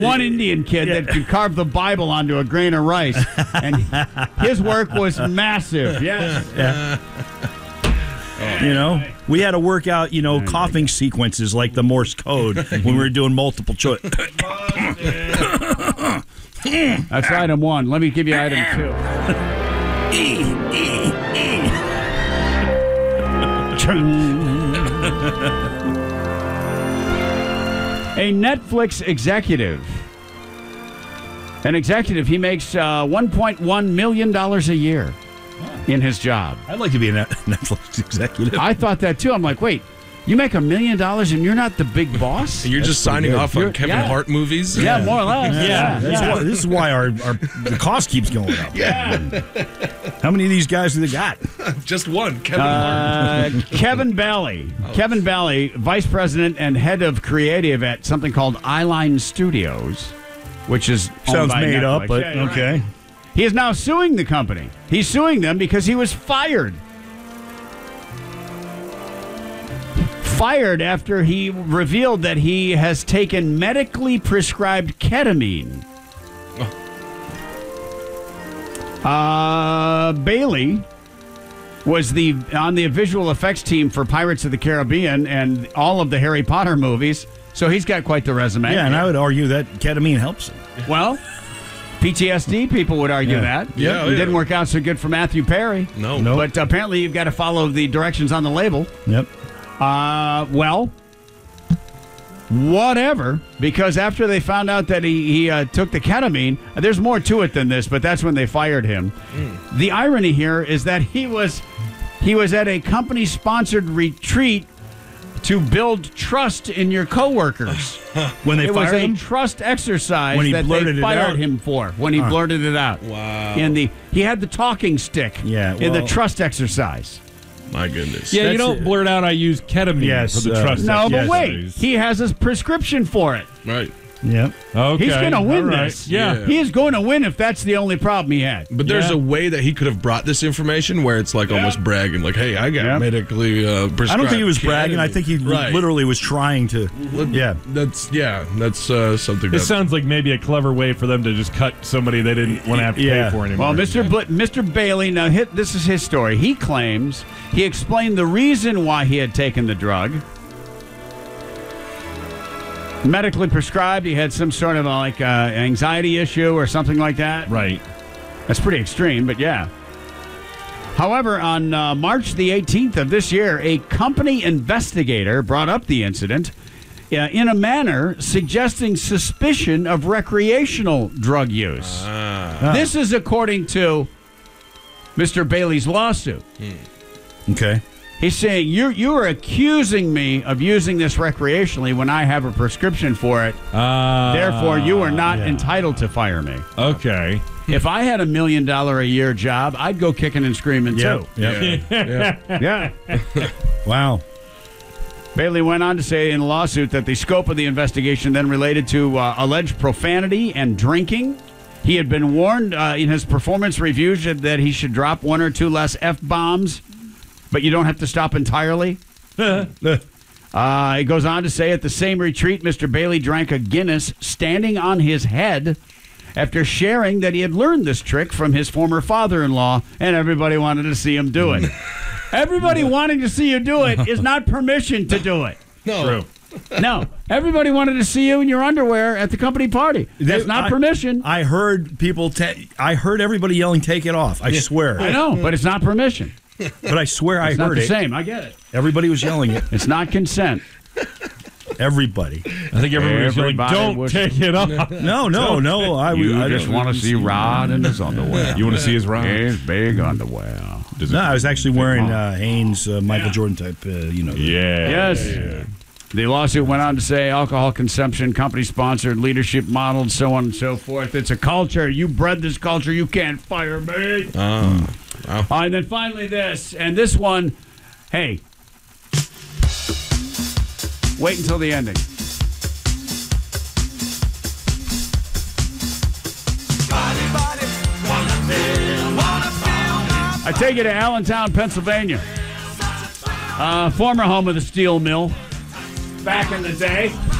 one Indian kid that could carve the Bible onto a grain of rice, and his work was massive. Yes. Yeah. We had to work out, coughing sequences like the Morse code when we were doing multiple choice. That's item one. Let me give you item two. A Netflix executive. An executive, he makes $1.1 million a year in his job. I'd like to be a Netflix executive. I thought that too. I'm like, wait, you make $1 million and you're not the big boss? And you're just signing off on Kevin Hart movies? Yeah, more or less. This is why the cost keeps going up. Yeah. How many of these guys do they got? Just one, Kevin Hart. Kevin Bailey. Kevin Bailey, vice president and head of creative at something called Eyeline Studios, which is sounds made Netflix. up, but okay. Right. He is now suing the company. He's suing them because he was fired. Fired after he revealed that he has taken medically prescribed ketamine. Bailey was on the visual effects team for Pirates of the Caribbean and all of the Harry Potter movies, so he's got quite the resume. Yeah, and I would argue that ketamine helps him. Well, PTSD people would argue that. Yeah, It didn't work out so good for Matthew Perry. No. But apparently you've got to follow the directions on the label. Yep. Well, whatever, because after they found out that he took the ketamine, there's more to it than this, but that's when they fired him. The irony here is that he was at a company-sponsored retreat to build trust in your coworkers. When they fired him? It was a trust exercise when he that blurted they fired it out? him for when he blurted it out. Wow. He had the talking stick in the trust exercise. My goodness. Yeah, you don't blurt out I use ketamine for the trust. No, but exercise. wait. He has a prescription for it. Right. Yep. Okay. He's going to win All right. this. Yeah. He is going to win if that's the only problem he had. But there's a way that he could have brought this information where it's like almost bragging, like, hey, I got medically prescribed. I don't think he was bragging. I think he Right. literally was trying to. Yeah. That's something. This sounds like maybe a clever way for them to just cut somebody they didn't want to have to pay for anymore. Well, Mr. Bailey, now this is his story. He claims he explained the reason why he had taken the drug. Medically prescribed. He had some sort of anxiety issue or something like that. Right. That's pretty extreme, but yeah. However, on March the 18th of this year, a company investigator brought up the incident in a manner suggesting suspicion of recreational drug use. This is according to Mr. Bailey's lawsuit. Okay. He's saying, you are accusing me of using this recreationally when I have a prescription for it. Therefore, you are not entitled to fire me. Okay. If I had $1 million a year job, I'd go kicking and screaming too. Yeah. Wow. Bailey went on to say in a lawsuit that the scope of the investigation then related to alleged profanity and drinking. He had been warned in his performance reviews that he should drop one or two less F-bombs, but you don't have to stop entirely. He goes on to say at the same retreat, Mr. Bailey drank a Guinness standing on his head after sharing that he had learned this trick from his former father-in-law, and everybody wanted to see him do it. Everybody wanting to see you do it is not permission to do it. No. True. No. Everybody wanted to see you in your underwear at the company party. That's not permission. I heard people. I heard everybody yelling, "Take it off!" I swear. I know, but it's not permission. But I swear It's I not heard the it. same. I get it. Everybody was yelling it. It's not consent. Everybody. I think everybody's yelling, don't take it off. No. I just want to see Rod in his underwear. You want to see his Rod? His big underwear. No, I was actually wearing Hanes Michael Jordan type. Yes. Yeah. The lawsuit went on to say alcohol consumption, company-sponsored, leadership modeled, so on and so forth. It's a culture. You bred this culture. You can't fire me. Wow. And then finally this. And this one, hey, wait until the ending. I take you to Allentown, Pennsylvania. Former home of the steel mill. Back in the day.